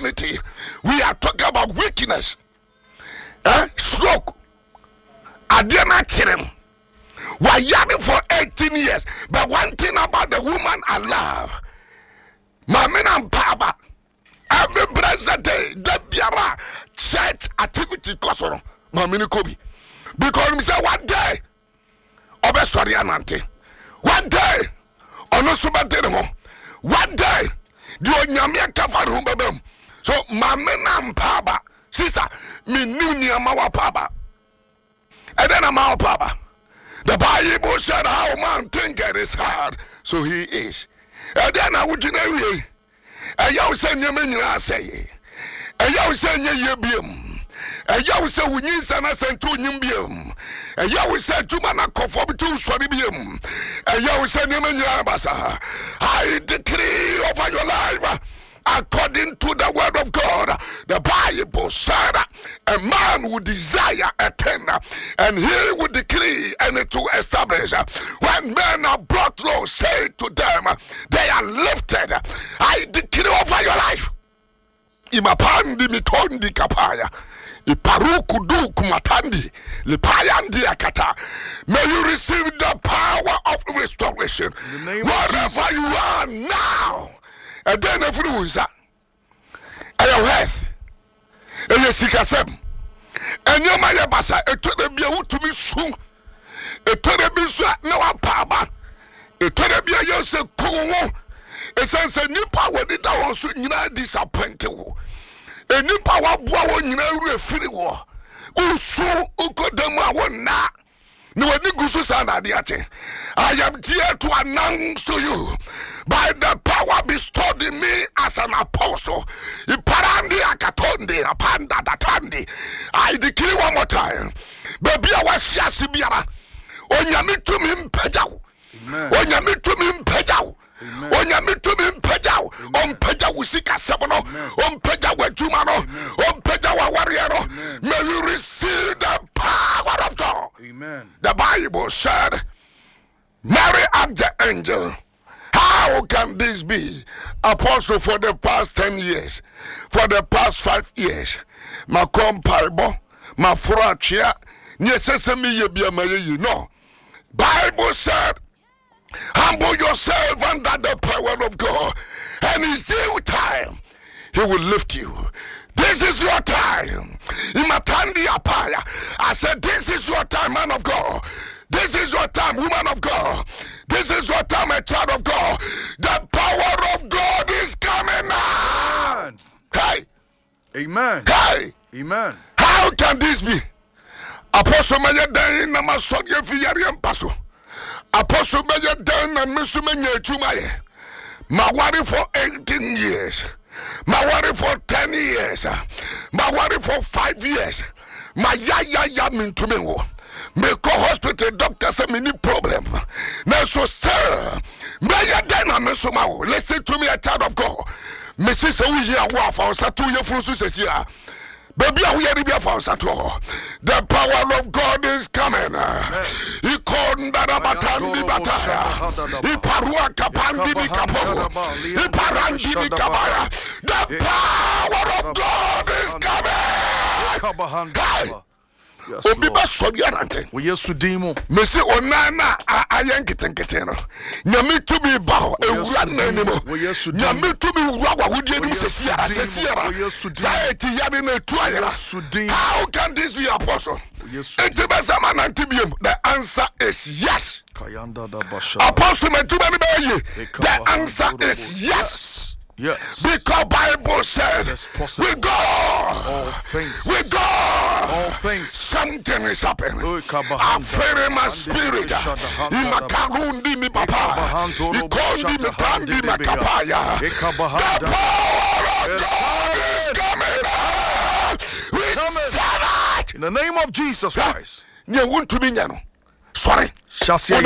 insanity. We are talking about weakness. Stroke. Adena Chirem. We're yearning for 18 years. But one thing about the woman I love, Mamina and Papa, every blessed day, the Biara church activity Kosoro, Mamini Kobi. Because we say one day, Obe Sori Anante. One day, Onosubatenemo. One day, the Onyamia Kafaru Babem. So, Mamina and Papa, sister, me new Mawa Papa. And then I'm our Papa. The Bible said how man thinketh is hard, so he is. And then I would know ye. And you say, Yamin, say, and you say, Yabium. And you say, we need Sana Santu Yimbium. And you say, Jumana conform to Swadibium. And you say, Yamin, I decree over your life. According to the word of God, the Bible said a man would desire a thing and he would decree and to establish. When men are brought low, say to them, they are lifted. I decree over your life. Imapandi mitondi kapaya. Iparuku du kumatandi. Lipayandi akata. May you receive the power of restoration. Wherever you are now. And then everyone is at your health. And you seek a sem. And you may have a to the be to me soon. A to the be so no power. A to the be a your's a cool. A sense a new power did also not disappointed. A new power blow in a free war. Uso Ukodama one na. No, I am here to announce to you by the power bestowed in me as an apostle. I declare one more time. Baby, I was Yasibiara. Onyamitu Mimpejao. Onyamitu Mimpejao. Onyamitu Mimpejao. Ompeja Usika Sabono. Ompeja Wajumano. Ompeja Wariero. May you receive the power of God. Amen. The Bible said, Mary asked the angel, how can this be? Apostle, for the past 10 years, for the past 5 years, my compaibo, my fracture, no. Bible said, humble yourself under the power of God, and in due time, he will lift you. This is your time. Imatandi apaya. I said, this is your time, man of God. This is your time, woman of God. This is your time, a child of God. The power of God is coming now. Hey. Amen. Hey. Amen. How can this be? Apostle Maya Dan Namasogya Fiarian Paso. Apostle Maya Dan and Missumanya Chumaye. Mawari for 18 years. Mawari for 10 years. Mawari for 5 years. My ya mean to me. Make a hospital doctor say me need problem. Now so stir. Maya Dan and Missumao. Listen to me, a child of God. Mrs. Oya Wafa, Satu Yafrusus here. Baby, the power of God is coming. He called Narabatandi Bataya. He Parua Kapandi Bikapo. He Parandi Bikabaya. The power of God is coming. Obiba Sobiarante. We are Sudimo. Messi Onana Ayankitanketeno. Nyami to be bow a run anymore. Nyami to be Rawa who did Sierra. How can this be apostle? The answer is yes. Apostle, the answer is yes. Yes. Because Bible said, with God, all things, something is happening. I'm feeling my spirit. Imakarundi mi papa. Ikondi mi tandi mi kapaya. The power of God is coming. In the name of Jesus Christ. Sorry.